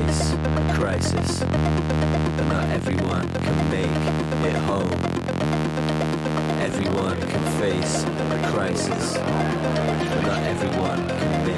faces a crisis, but not everyone can make it home. Everyone can face a crisis, but not everyone can make